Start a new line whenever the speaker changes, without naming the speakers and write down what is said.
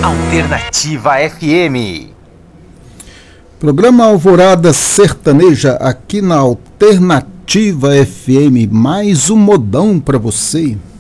Alternativa FM.
Programa Alvorada Sertaneja aqui na Alternativa FM. Mais um modão pra você.